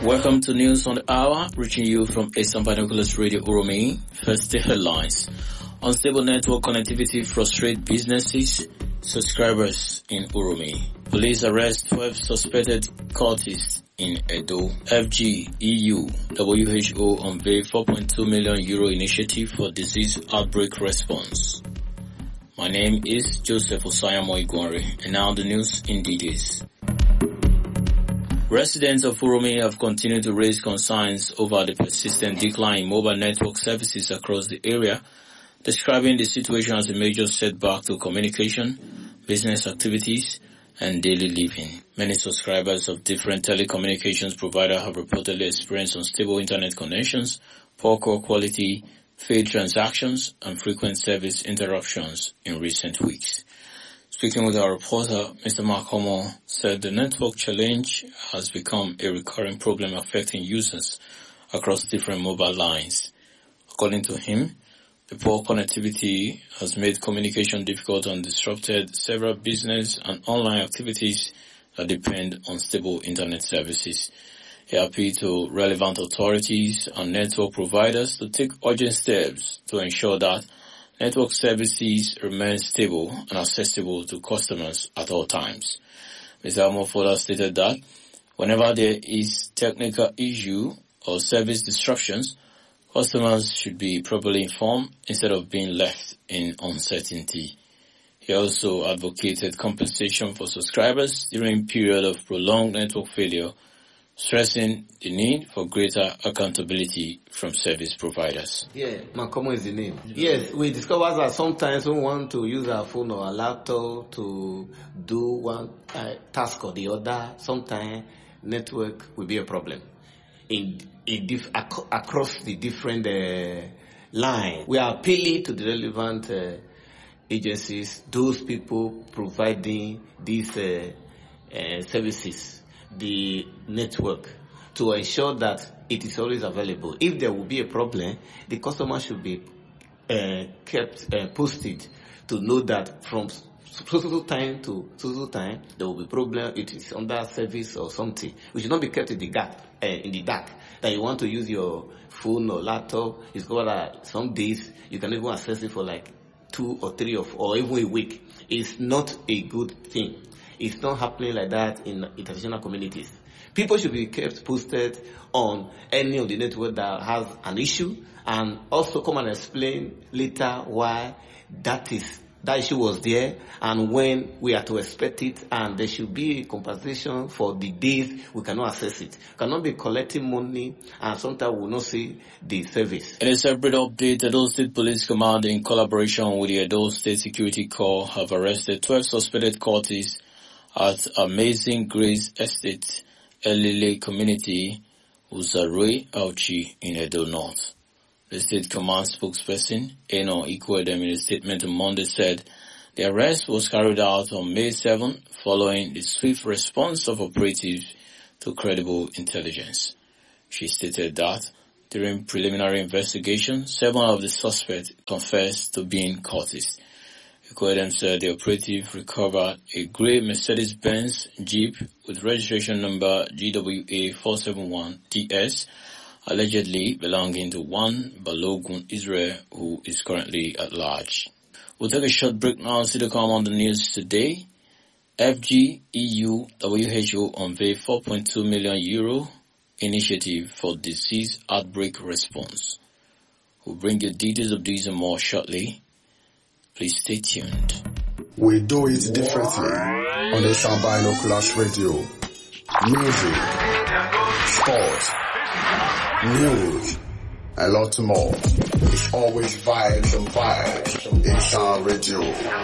Welcome to News on the Hour, reaching you from Eastern Binoculars Radio Uromi. First, the headlines. Unstable network connectivity frustrates businesses, subscribers in Uromi. Police arrest 12 suspected cultists in Edo. FG, EU, WHO unveil €4.2 million initiative for disease outbreak response. My name is Joseph Osayamo Igwanre, and now the news in details. Residents of Uromi have continued to raise concerns over the persistent decline in mobile network services across the area, describing the situation as a major setback to communication, business activities, and daily living. Many subscribers of different telecommunications providers have reportedly experienced unstable internet connections, poor call quality, failed transactions, and frequent service interruptions in recent weeks. Speaking with our reporter, Mr. Mark Homo said the network challenge has become a recurring problem affecting users across different mobile lines. According to him, the poor connectivity has made communication difficult and disrupted several business and online activities that depend on stable internet services. He appealed to relevant authorities and network providers to take urgent steps to ensure that network services remain stable and accessible to customers at all times. Mr. Amo further stated that whenever there is technical issue or service disruptions, customers should be properly informed instead of being left in uncertainty. He also advocated compensation for subscribers during period of prolonged network failure, stressing the need for greater accountability from service providers. Yeah, Makomo is the name. Yes, we discovered that sometimes we want to use our phone or our laptop to do one task or the other. Sometimes network will be a problem across the different line. We are appealing to the relevant agencies, those people providing these services, the network, to ensure that it is always available. If there will be a problem, the customer should be kept posted to know that from so time to so time there will be problem. It is under service or something. We should not be kept in the dark. That you want to use your phone or laptop. It's got that some days you can even access it for like 2 or 3 or even a week. It's not a good thing. It's not happening like that in international communities. People should be kept posted on any of the network that has an issue, and also come and explain later why that issue was there and when we are to expect it, and there should be a compensation for the days we cannot access it. We cannot be collecting money and sometimes we will not see the service. In a separate update, Edo State Police Command, in collaboration with the Edo State Security Corps, have arrested 12 suspected cultists at Amazing Grace Estate, Elile Community, Uzarwe, Auchi, in Edo North. The State Command spokesperson, Eno Ikwedem, in a statement on Monday said the arrest was carried out on May 7 following the swift response of operatives to credible intelligence. She stated that during preliminary investigation, 7 of the suspects confessed to being cultists. Ikwedem said the operative recovered a grey Mercedes-Benz Jeep with registration number GWA 471DS, allegedly belonging to one Balogun Israel, who is currently at large. We'll take a short break now and see the come on the news today. FG, EU, WHO unveil €4.2 million initiative for disease outbreak response. We'll bring you details of these and more shortly. Please stay tuned. We do it differently on the Eastern Binoculars Radio. Music, sports, news, a lot more. It's always vibes and vibes on Eastern Radio.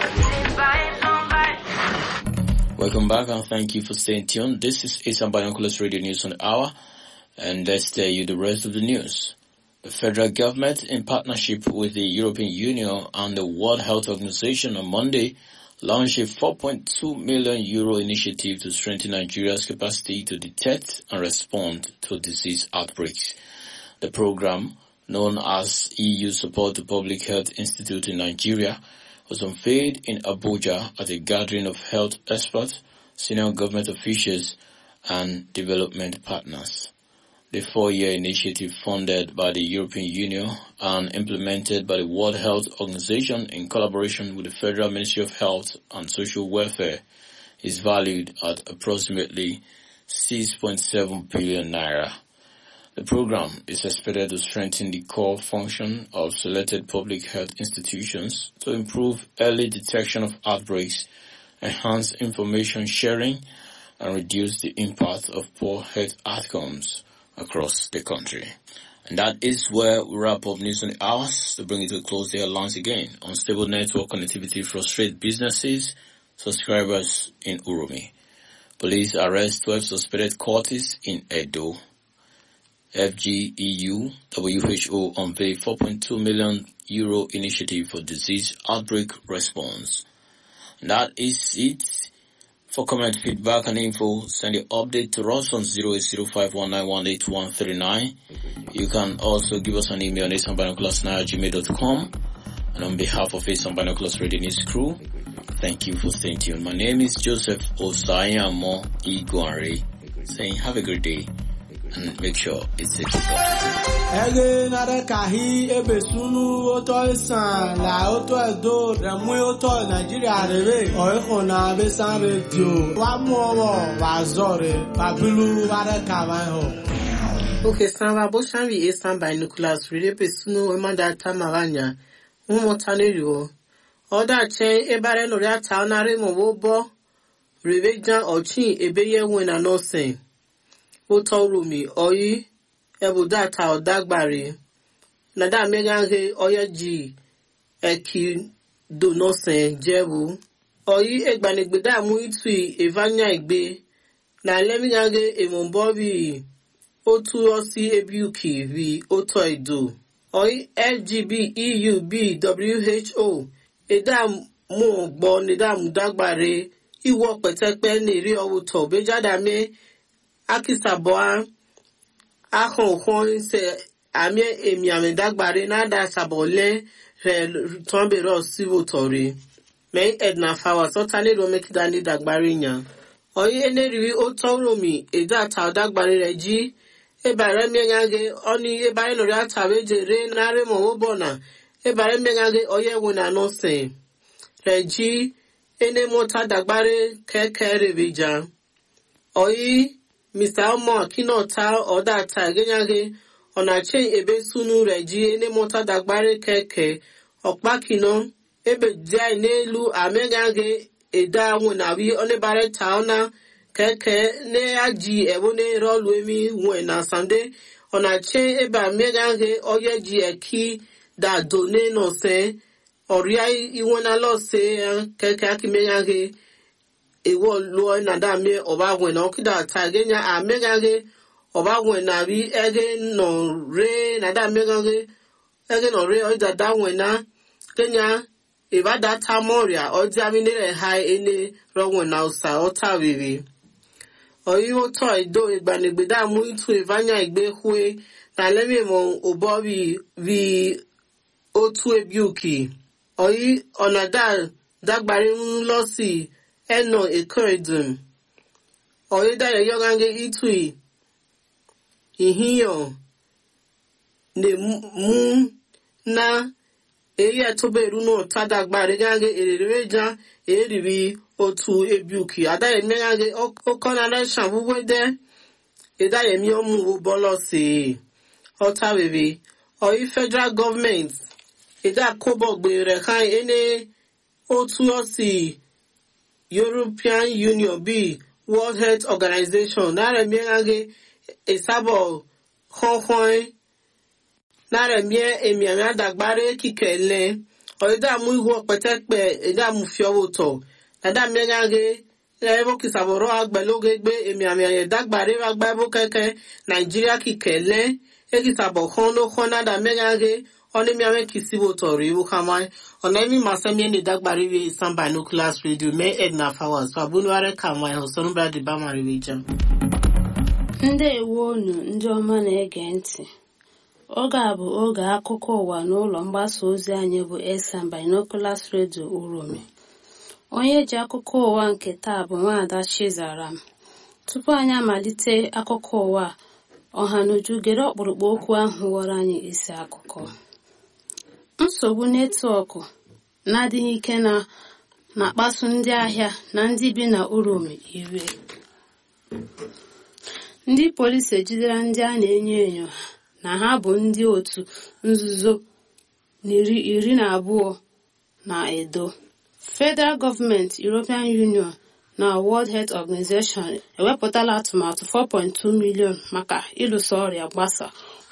Welcome back and thank you for staying tuned. This is Eastern Binoculars Radio News on the Hour, and let's tell you the rest of the news. The federal government, in partnership with the European Union and the World Health Organization, on Monday launched a €4.2 million initiative to strengthen Nigeria's capacity to detect and respond to disease outbreaks. The program, known as EU Support to Public Health Institute in Nigeria, was unveiled in Abuja at a gathering of health experts, senior government officials, and development partners. the 4-year initiative funded by the European Union and implemented by the World Health Organization in collaboration with the Federal Ministry of Health and Social Welfare is valued at approximately 6.7 billion naira. The program is expected to strengthen the core function of selected public health institutions to improve early detection of outbreaks, enhance information sharing, and reduce the impact of poor health outcomes across the country. And that is where we wrap up News on the Hours. To bring it to a close, the headlines again. Unstable network connectivity frustrates businesses, subscribers in Uromi. Police arrest 12 suspected cultists in Edo. FGEU WHO unveiled €4.2 million initiative for disease outbreak response. And that is it. For comment, feedback, and info, send your update to us on 08051918139. You can also give us an email on asanbinoculars@gmail.com. And on behalf of Asan Binoculars Radio News crew, thank you for staying tuned. My name is Joseph Osayamo Iguanre, saying have a great day and make sure it's a good Ege nare kahi ebesunu oto isan la oto edo remu oto Nigeria rebe oikhona besan radio wa mowo wa zore babilu ware kawan ho. Okay, sanva bo shanvi Asan Binoculars Radio besunu emanda tamawanya umotanirio oda che ebare lori ata onare mo wo bo rebe jan ochi ebeye wena no sen Utorumi oyi ebudata odagbari nada megange oyeji eki donose jebu oyi egbanigbeda mu itu evanya igbe na lemigange emombobi otu osi ebuki vi oto edo oyi FGB EUB WHO eda mu gbo nida mu dagbare iwo petepe neri owuto bejada me Akisaboa ahon se amie emiame dagbare na da sabole tombe ro sivotori me edna fawa sotani ro mekidani dagbare nya oyi eneriwi otoromi eda ta dagbare reji ebare miengage oni ebare lori ataweje re na re mo bona ebare miengage oye wona no se reji ene mota dagbare kekere bija oyi Mr. Omo Kinota Oda Tagenyage Onache Ebe Sunu Reji Ene Mota Dagbare Keke Okpakino Ebe Jai Nelu Amegage Eda Wunawi Onebare Taona Keke Ne Aji Ebone Rolwemi Wena Sande Onache Ebe Amegage Oyeji Eki Da Done No Se Oriai Iwona Lo Se Keke Akimegage Ewo lo na da me oba gwen na okida tagenya amegage oba gwen na bi ege no re na da megage ege no re o da da gwen na kenya e ba da tamoria o ja mi ne ha ene ro gwen na usa o ta wiwi oyi o to ido igbanegbe da mu itu evanya igbe hwe na lemi mo obo bi otu ebiuki oyi onada dagbare nlosi eno ekoredum oyeda yogange itui ihiyo ne mu na eya toberu no tadagbare gange erereja eribi otu ebuki ada emegange okona na shanbuwede eda yemi omu bolosi ota bebe oyi federal government eda kobogbe re kan ene otu osi European Union B World Health Organization nare mienge esabo khonkhon nare mie emiamia dagbare kikele oida mu iwo petepe eda mu fiowoto nada mienge evo kisaboro agbeloge gbe emiamia dagbare agbabo keke Nigeria kikele ekisabo khono khonada mienge Only me ame kisibo tori ukama onemi masemi ni dagbari we Asan Binoculars Radio me edna fawas fabunware kama hosonu bra di bama rewija Ndewo nu ndị ọma na-ege ntị oge a bụ oge akụkọ ụwa n'ụlọ mgbasa ozi anyị bụ Asan Binoculars Radio Uromi onye ji akụkọ ụwa nke taa bụ Nwaada Chizaram tupu anyị amalite akụkọ ụwa ọhanuju gere ọkpụrụkpụ okwu ahụ ghọrọ anyị isi akụkọ. Nsogbu netwọk na-adịghị ike na-akpasu ndị ahịa na ndị bi na Uromi iwe. Ndị polisi ejidere ndị a na-enyo enyo na ha bụ ndị otu nzuzo 12 na Edo. Federal Government, European Union na World Health Organization ewepụtala atụmatụ 4.2 million maka ịlụso ọrịa gbasa.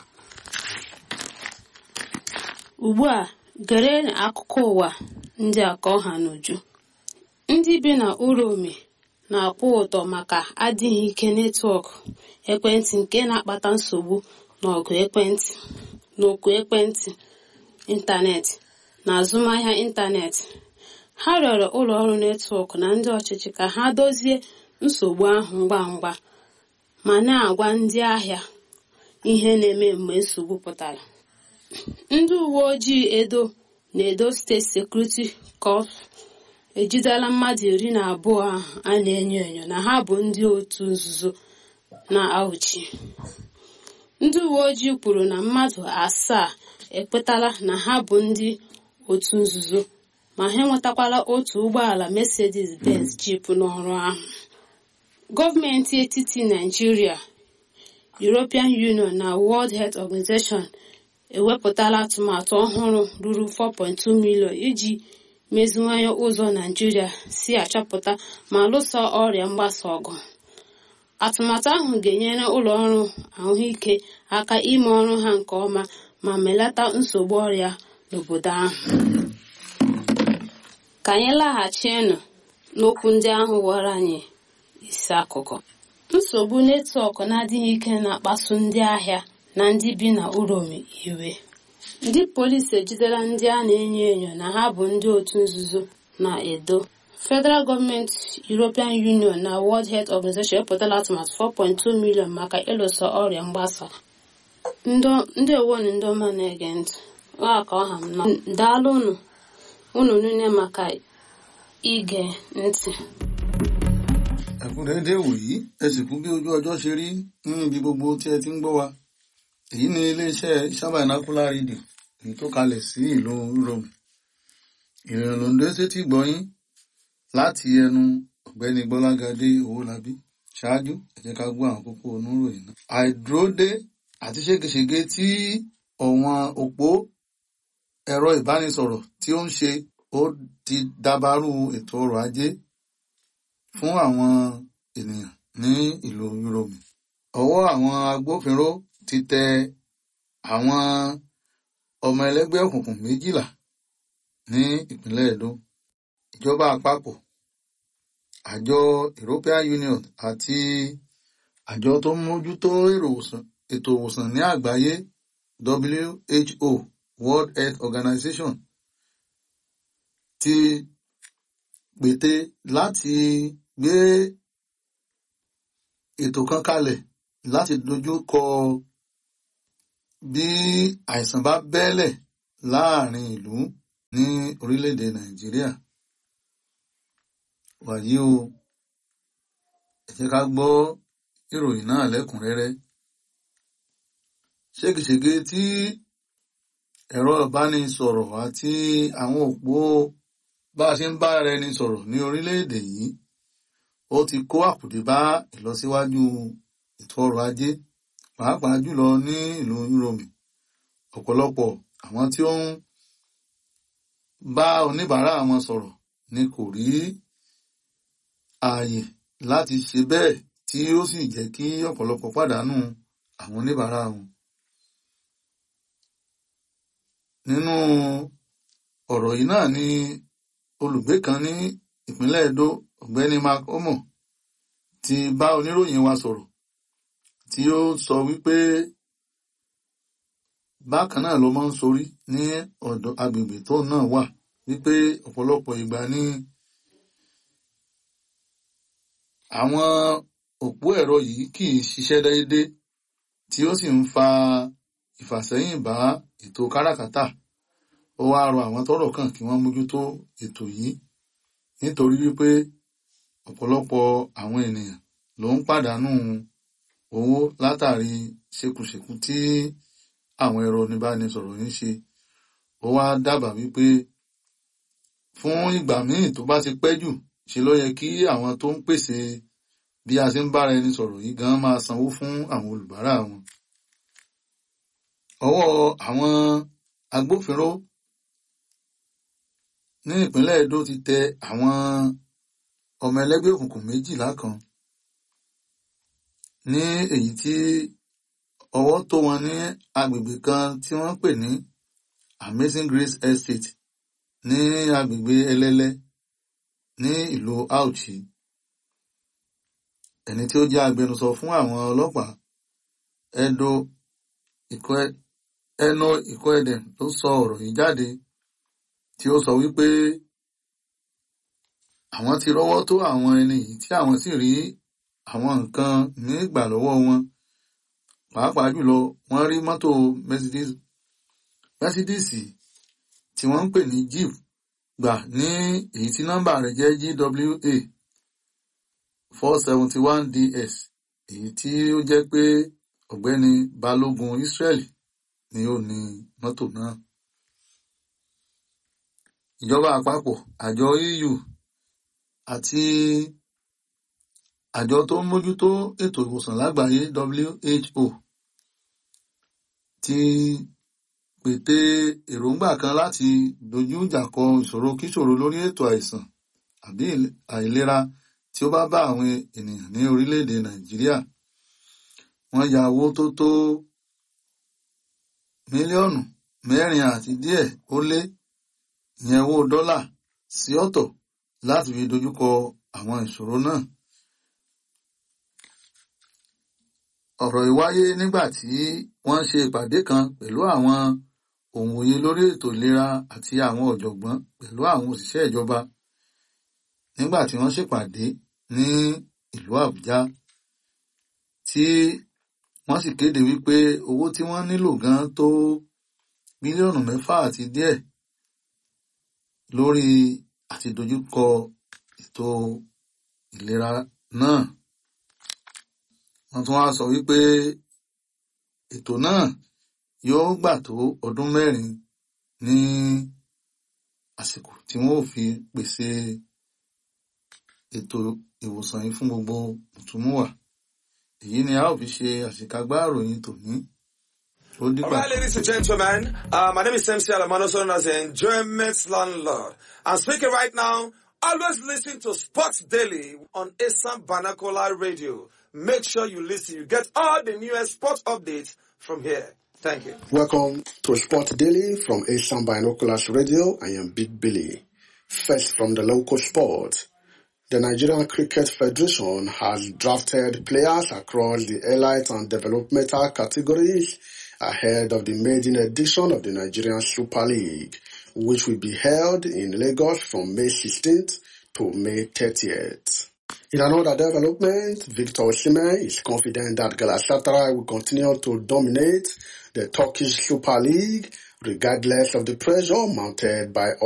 Ugbu a gere akụkọ ụwa ndị a ka ọha n'uju. Ndị bi na Uromi na-akwụ ụtọ maka adịghị ike netwọk ekwentị nke na-akpata nsogbu n'oku ekwentị ịntanetị na azụmahịa ịntanetị. Ha rịọrọ ụlọ ọrụ netwọk na ndị ọchịchị ka ha dozie nsogbu ahụ ngwa ngwa ma na-agwa ndị ahịa ihe na-eme mgbe nsogbu pụtara. Ndị uwe ojii Edo na Edo State Security Corps ejidela mmadụ 12 ahụ a na-enyo enyo na ha bụ ndị otu nzuzo na Auchi. Ndị uwe ojii kwuru na mmadụ 7 ekwetala na ha bụ ndị otu nzuzo ma ha enwetakwala otu ụgbọala Mercedes-Benz Jeep n'ọrụ ahụ. Gọọmenti etiti Nigeria, European Union na World Health Organization ewepụtala atụmatụ ọhụrụ ruru 4.2 million iji meziwanye ụzọ Nigeria si achọpụta ma lụso ọrịa mgbasa ọgụ. Atụmatụ ahụ ga-enyere ụlọ ọrụ ahụike aka ime ọrụ ha nke ọma ma melata nsogbu ọrịa n'obodo ahụ. Ka anyị laghachienụ n'okwu ndị ahụ ghọrọ anyị isi akụkọ. Nsogbu netwọk na-adịghị ike na-akpasu ndị ahịa na ndị bi na Uromi iwe. Ndị polisi ejidela ndị a na-enyo enyo na ha bụ ndị otu nzuzo na Edo. Federal Government, European Union na World Health Organization epụtala atụmatụ 4.2 million maka ịlụso ọrịa mgbasa. Ndị ewonu ndị ọma na-ege ntị, ka ọha m na daalụ unu niile maka ige ntị. Ẹ̀kúnrẹ́dẹ́ wòyí ẹ sì kú bí ojú ọjọ́ ṣe rí níbi gbogbo tí ẹ ti ń gbọ́ wa. Èyí ni iléeṣẹ́ Binocular Radio èyí tó kalẹ̀ sí ìlú Uromi. Ìrìn Ondo sétí gbọ́yìn láti ẹnu ọ̀gbẹ́ni Gbọ́lágadé Owólabí. Ṣáájú ẹ jẹ́ ká gbọ́ àwọn kókó oníròyìn náà. Àìdúródé àti ségesège tí ọ̀wọ́n òpó ẹ̀rọ ìbánisọ̀rọ̀ tí ó ń ṣe ó ti dàbàrú ètò ọrọ̀ ajé fún àwọn ènìyàn ní ìlú Uromi. Ọwọ́ àwọn agbófinró ti tẹ àwọn ọmọ ẹlẹ́gbẹ́ òkùnkùn 12 ní ìpínlẹ̀ Edo. Ìjọba àpapọ̀, àjọ European Union àti àjọ tó ń mójútó ètò ìwòsàn ní àgbáyé WHO, World Health Organization, ti gbète láti gbé ètò kan kalẹ̀ láti dojú kọ bí àìsàn bá bẹ́lẹ̀ láàrin ìlú ní orílẹ̀-èdè Nàìjíríà. Wàyí o, ẹ jẹ́ ká gbọ́ ìròyìn náà lẹ́kùnrẹ́rẹ́. Ségesège tí ẹ̀rọ ìbánisọ̀rọ̀ àti àwọn òpó bá a ṣe ń bá ara ẹni sọ̀rọ̀ ní orílẹ̀-èdè yìí ó ti kó àkùdé bá ìlọsíwájú ètò ọrọ̀ ajé, pàápàá jùlọ ní ìlú Uromi. Ọ̀pọ̀lọpọ̀ àwọn tí ó ń bá oníbàárà wọn sọ̀rọ̀ ni kò rí ààyè láti ṣe bẹ́ẹ̀, tí ó sì jẹ́ kí ọ̀pọ̀lọpọ̀ pàdánù àwọn oníbàárà wọn. Nínú ọ̀rọ̀ yìí náà ni olùgbé kan ní ìpínlẹ̀ Edo, ọ̀gbẹ́ni Mark Omo, ti bá oníròyìn wa sọ̀rọ̀ tí ó sọ wípé bákan náà ló máa ń sorí ní ọ̀dọ̀ agbègbè tó náà wà, wípé ọ̀pọ̀lọpọ̀ ìgbà ní àwọn òpó ẹ̀rọ yìí kì í ṣiṣẹ́ déédéé, tí ó sì ń fa ìfàsẹ́yìn bá ètò káràkátà. Ó wá rọ àwọn tọ́rọ̀ kàn kí wọ́n mójútó ètò yìí, nítorí wípé ọ̀pọ̀lọpọ̀ àwọn ènìyàn ló ń pàdánù owó látàrí ṣekúṣekú tí àwọn ẹ̀rọ oníbánisọ̀rọ̀ ń ṣe. Ó wá dábàá wípé fún ìgbà míì tó bá ti pẹ́ jù ṣe ló yẹ kí àwọn tó ń pèsè bí a ṣe ń bára ẹni sọ̀rọ̀ yìí gan máa sanwó fún àwọn olùbárà wọn. Ọwọ́ àwọn agbófinró ní ìpínlẹ̀ Edo ti tẹ àwọn ọmọ ẹlẹ́gbẹ́ òkùnkùn 12 kan ní èyí tí ọwọ́ tó wọn ní agbègbè kan tí wọ́n pè ní Amazing Grace Estate ní agbègbè Ẹlẹ́lẹ́ ní ìlú Auchi. Ẹni tí ó jẹ́ agbẹnusọ fún àwọn ọlọ́pàá Eno Ikoedem ló sọ ọ̀rọ̀ yìí jáde, tí ó sọ wípé àwọn ti rọ́wọ́ tó àwọn ẹni yìí tí àwọn sì rí àwọn nǹkan ní ìgbà lọ́wọ́ wọn. Pàápàá jùlọ wọ́n rí mọ́tò Mercedes tí wọ́n ń pè ní Jeep gbà ní èyí tí nọ́mbà rẹ̀ jẹ́ GWA 471DS, èyí tí ó jẹ́ pé ọ̀gbẹ́ni Balógun Israel ni ó ní mọ́tò náà. Ìjọba àpapọ̀, àjọ EU àti àjọ tó ń mójútó ètò ìwòsàn lágbàáyé WHO ti pète èròǹgbà kan láti dojú ìjà kọ ìṣòro kíṣòro lórí ètò àìsàn àbí àìlera tí ó bá bá àwọn ènìyàn ní orílẹ̀-èdè Nàìjíríà. Wọ́n ya owó tó tó mílíọ̀nù 4 àti díẹ̀ ó lé ìyẹn owó dọ́là sí ọ̀tọ̀ láti fi dojúkọ àwọn ìṣòro náà. Ọ̀rọ̀ yìí wáyé nígbà tí wọ́n ṣe ìpàdé kan pẹ̀lú àwọn òǹwòye lórí ètò ìlera àti àwọn ọ̀jọ̀gbọ́n pẹ̀lú àwọn òṣìṣẹ́ ìjọba nígbà tí wọ́n ṣèpàdé ní ìlú Àbújá, tí wọ́n sì kéde wípé owó tí wọ́n nílò gan tó mílíọ̀nù 6 àti díẹ̀ lórí àti dojúkọ ètò ìlera náà. Wọ́n tún wá sọ wípé ètò náà yóò gbà tó ọdún 4 ní àsìkò tí wọ́n ò fi pèsè ètò ìwòsàn yìí fún gbogbo mùtúmùwà. Èyí ni a ó fi ṣe àṣekágbá ìròyìn tòní. All right, ladies and gentlemen, my name is MC Alamano, known as the Enjoyment Landlord. I'm speaking right now. Always listen to Sports Daily on Asam Banakola Radio. Make sure you listen. You get all the newest sports updates from here. Thank you. Welcome to Sports Daily from Asam Binoculars Radio. I am Big Billy. First from the local sport. The Nigerian Cricket Federation has drafted players across the elite and developmental categories ahead of the maiden edition of the Nigerian Super League, which will be held in Lagos from May 16th to May 30th. In another development, Victor Osimhen is confident that Galatasaray will continue to dominate the Turkish Super League regardless of the pressure mounted by